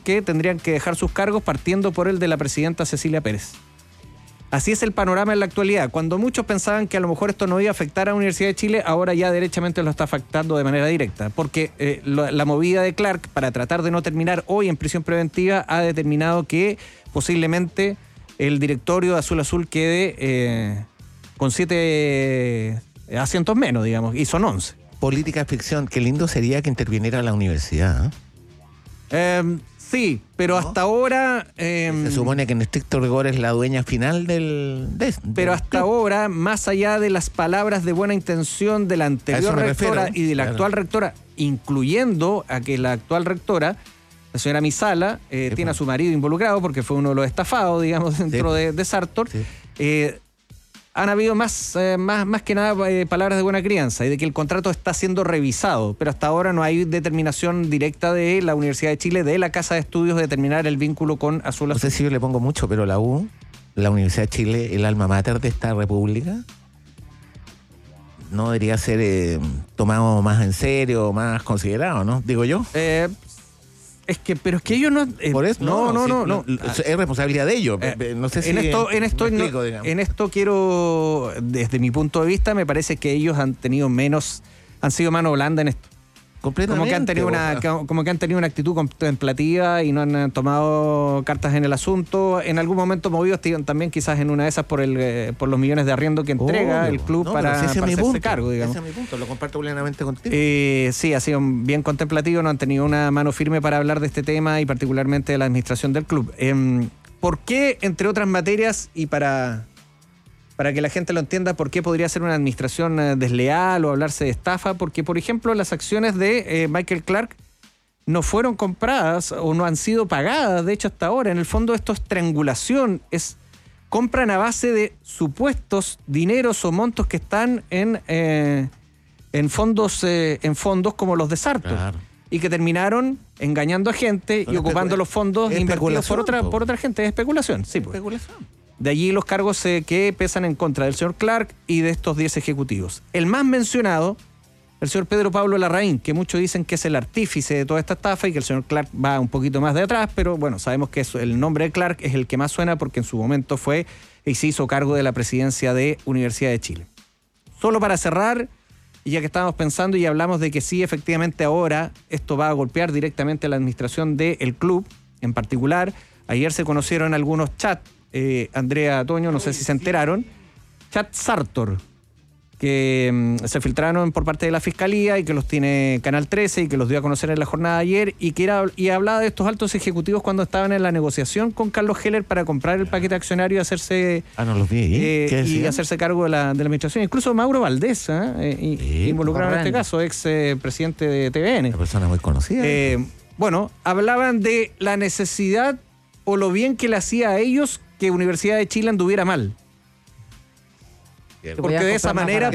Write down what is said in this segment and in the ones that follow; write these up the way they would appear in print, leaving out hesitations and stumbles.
que tendrían que dejar sus cargos, partiendo por el de la presidenta Cecilia Pérez. Así es el panorama en la actualidad. Cuando muchos pensaban que a lo mejor esto no iba a afectar a la Universidad de Chile, ahora ya derechamente lo está afectando de manera directa, porque la movida de Clark para tratar de no terminar hoy en prisión preventiva ha determinado que posiblemente el directorio de Azul Azul quede con 7 asientos menos, digamos, y son 11. Política de ficción, qué lindo sería que interviniera la universidad. Sí, pero ¿no? Hasta ahora... se supone que en estricto rigor es la dueña final pero hasta ahora, más allá de las palabras de buena intención de la anterior rectora y de la actual rectora, incluyendo a que la actual rectora, la señora Misala, tiene a su marido involucrado porque fue uno de los estafados, digamos, dentro de Sartor, han habido más que nada palabras de buena crianza y de que el contrato está siendo revisado, pero hasta ahora no hay determinación directa de la Universidad de Chile, de la Casa de Estudios, de determinar el vínculo con Azul Azul. No sé si yo le pongo mucho, pero la Universidad de Chile, el alma mater de esta república, no debería ser tomado más en serio, más considerado, ¿no? Digo yo. Pero es que ellos no... Por eso, no. Es responsabilidad de ellos. No sé si... En esto quiero, desde mi punto de vista, me parece que ellos han sido mano blanda en esto. Completamente. Como que han tenido una actitud contemplativa y no han tomado cartas en el asunto. En algún momento movidos también quizás en una de esas por los millones de arriendo que entrega el club para hacerse cargo, digamos. Ese es mi punto, lo comparto plenamente contigo. Sí, ha sido bien contemplativo, no han tenido una mano firme para hablar de este tema y particularmente de la administración del club. ¿Por qué, entre otras materias, y para que la gente lo entienda, por qué podría ser una administración desleal o hablarse de estafa? Porque, por ejemplo, las acciones de Michael Clark no fueron compradas o no han sido pagadas, de hecho, hasta ahora. En el fondo esto es triangulación, compran a base de supuestos dineros o montos que están en fondos como los de Sartor. Claro. Y que terminaron engañando a gente y ocupando los fondos invertidos por otra gente. Es especulación, sí. Pues. Especulación. De allí los cargos que pesan en contra del señor Clark y de estos 10 ejecutivos. El más mencionado, el señor Pedro Pablo Larraín, que muchos dicen que es el artífice de toda esta estafa y que el señor Clark va un poquito más de atrás, pero bueno, sabemos que el nombre de Clark es el que más suena porque en su momento fue y se hizo cargo de la presidencia de Universidad de Chile. Solo para cerrar, y ya que estábamos pensando y hablamos de que sí, efectivamente ahora esto va a golpear directamente a la administración del club en particular. Ayer se conocieron algunos chats, Andrea, Toño, no sé si se enteraron, chat Sartor, que se filtraron por parte de la Fiscalía y que los tiene Canal 13 y que los dio a conocer en la jornada de ayer y hablaba de estos altos ejecutivos cuando estaban en la negociación con Carlos Heller para comprar el paquete accionario y hacerse y hacerse cargo de la administración. Incluso Mauro Valdés, involucrado en este caso, ex presidente de TVN. Una persona muy conocida. Hablaban de la necesidad o lo bien que le hacía a ellos que Universidad de Chile anduviera mal. Porque de esa manera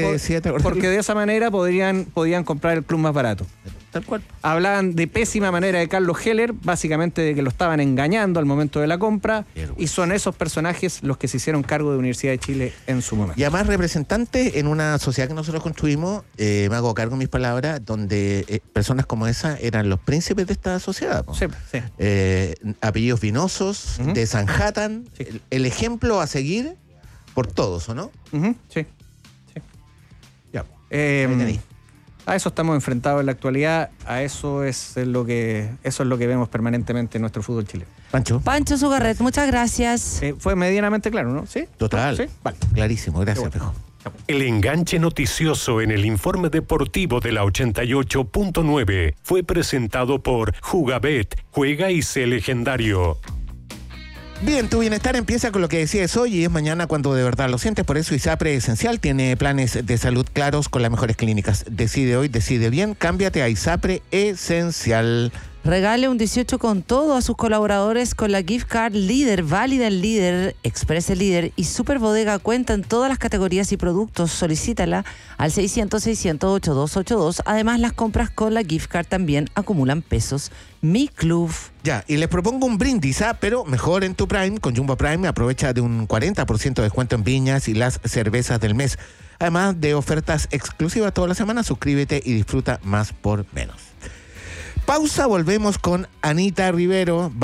podían comprar el club más barato. Tal cual. Hablaban de pésima manera de Carlos Heller, básicamente de que lo estaban engañando al momento de la compra, y son esos personajes los que se hicieron cargo de Universidad de Chile en su momento. Y además representantes en una sociedad que nosotros construimos, me hago cargo de mis palabras, donde personas como esa eran los príncipes de esta sociedad. Sí. Apellidos vinosos, de Sanhattan, el ejemplo a seguir por todos, ¿o no? Sí. Ya. A eso estamos enfrentados en la actualidad, a eso es lo que vemos permanentemente en nuestro fútbol chileno. Pancho Sugarret, muchas gracias. Fue medianamente claro, ¿no? ¿Sí? Total. ¿Sí? Vale. Clarísimo, gracias, Pejo. El enganche noticioso en el informe deportivo de la 88.9 fue presentado por Jugabet, juega y sé legendario. Bien, tu bienestar empieza con lo que decides hoy y es mañana cuando de verdad lo sientes. Por eso ISAPRE Esencial tiene planes de salud claros con las mejores clínicas. Decide hoy, decide bien, cámbiate a ISAPRE Esencial. Regale un 18 con todo a sus colaboradores con la gift card Líder, válida en Líder, Express Líder y Super Bodega. Cuentan todas las categorías y productos. Solicítala al 600-600-8282. Además, las compras con la gift card también acumulan pesos. Mi club. Ya, y les propongo un brindis, pero mejor en tu Prime. Con Jumbo Prime aprovecha de un 40% de descuento en viñas y las cervezas del mes. Además de ofertas exclusivas toda la semana, suscríbete y disfruta más por menos. Pausa, volvemos con Anita Rivero.